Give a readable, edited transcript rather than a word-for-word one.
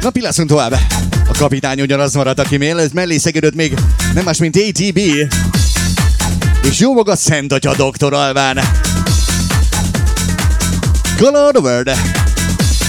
Na pillancsunk tovább. A kapitány ugyanaz maradt, aki mellé szegődött még nem más, mint ATB. És jó maga Szent Atya Doktor Alván. Color the World.